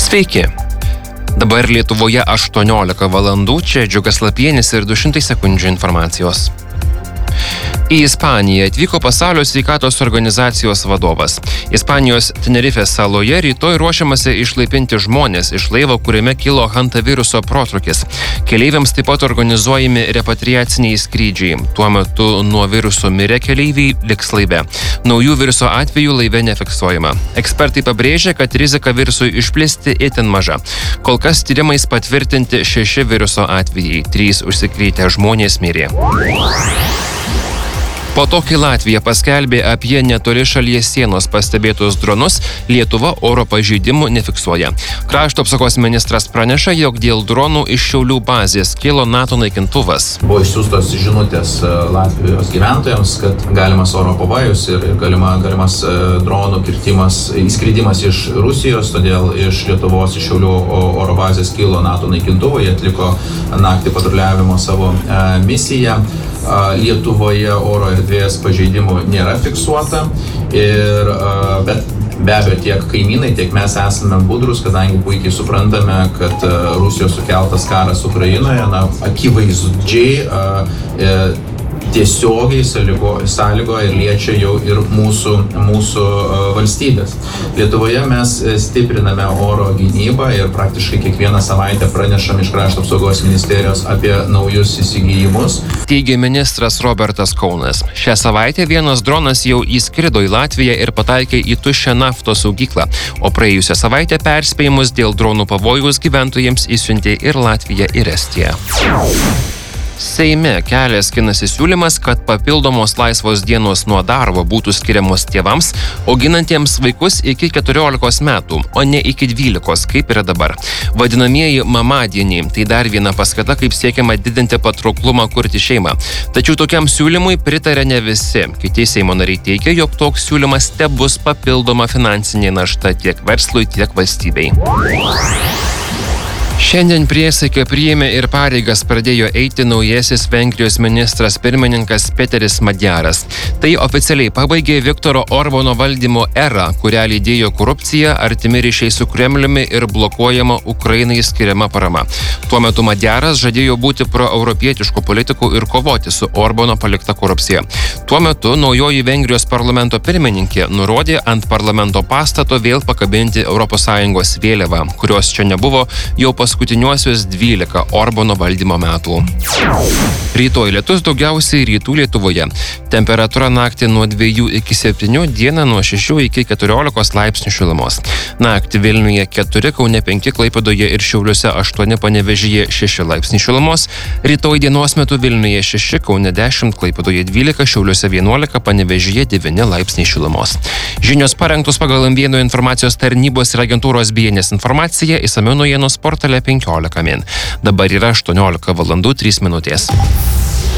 Sveiki. Dabar Lietuvoje 18 valandų, čia Džiugas Lapienis ir 200 sekundžių informacijos. Į Ispaniją atvyko Pasaulio sveikatos organizacijos vadovas. Ispanijos Tenerifės saloje rytoj ruošiamasi išlaipinti žmonės iš laivo, kuriame kilo hantaviruso protrūkis. Keleiviams taip pat organizuojami repatriaciniai skrydžiai. Tuo metu nuo viruso mirę keleiviai liks laive. Naujų viruso atvejų laive nefiksuojama. Ekspertai pabrėžia, kad rizika virusui išplisti itin maža. Kol kas tyrimais patvirtinti 6 viruso atvejai, 3 užsikrėtę žmonės mirė. Po to, kai Latvija paskelbė apie netoli šalies sienos pastebėtus dronus, Lietuva oro pažeidimų nefiksuoja. Krašto apsaugos ministras praneša, jog dėl dronų iš Šiaulių bazės kilo NATO naikintuvas. Buvo išsiųstos žinutės Latvijos gyventojams, kad galimas oro pavojus ir galimas dronų įskridimas iš Rusijos, todėl iš Lietuvos, iš Šiaulių oro bazės kilo NATO naikintuvai, jie atliko naktį patruliavimo savo misiją. Lietuvoje oro erdvės pažeidimų nėra fiksuota, bet be abejo tiek kaimynai, tiek mes esame budrus, kadangi puikiai suprantame, kad Rusijos sukeltas karas Ukrainoje, akivaizdžiai tiesiogiai sąlygoja ir liečia jau ir mūsų valstybės. Lietuvoje mes stipriname oro gynybą ir praktiškai kiekvieną savaitę pranešam iš Krašto apsaugos ministerijos apie naujus įsigijimus. Teigė ministras Robertas Kaunas. Šią savaitę vienas dronas jau įskrido į Latviją ir pataikė į tuščią naftos saugyklą, o praėjusią savaitę perspėjimus dėl dronų pavojaus gyventojams išsiuntė ir Latvija, ir Estija. Seime kelią skinasi siūlymas, kad papildomos laisvos dienos nuo darbo būtų skiriamos tėvams, auginantiems vaikus iki 14 metų, o ne iki 12, kaip yra dabar. Vadinamieji mamadieniai – tai dar viena paskata, kaip siekiama didinti patrauklumą kurti šeimą. Tačiau tokiam siūlymui pritarė ne visi. Kiti Seimo nariai teigia, jog toks siūlymas tebus papildoma finansinė našta tiek verslui, tiek valstybei. Šiandien priesaiką priėmė ir pareigas pradėjo eiti naujasis Vengrijos ministras pirmininkas Peteris Madjaras. Tai oficialiai pabaigė Viktoro Orbano valdymo erą, kurią lydėjo korupcija, artimi ryšiai su Kremliumi ir blokuojama Ukrainai skiriama parama. Tuo metu Madjaras žadėjo būti proeuropietiškų politikų ir kovoti su Orbano palikta korupcija. Tuo metu naujoji Vengrijos parlamento pirmininkė nurodė ant parlamento pastato vėl pakabinti ES vėliavą, kurios čia nebuvo jau paskutiniuosius 12 Orbano valdymo metų. Rytoj lietus daugiausiai rytų Lietuvoje. Temperatūra naktį nuo 2 iki 7, dieną nuo 6 iki 14 laipsnių šilumos. Naktį Vilniuje 4, Kaune 5, Klaipėdoje ir Šiauliuose 8, Panevėžyje 6 laipsnių šilumos. Rytoj dienos metu Vilniuje 6, Kaune 10, Klaipėdoje 12, Šiauliuose 11, Panevėžyje 9 laipsniai šilumos. Žinios parengtos pagal M1 informacijos tarnybos ir agentūros BNS informaciją, išsamiau naujienos portale 15 min. Dabar yra 18 valandų 3 minutės.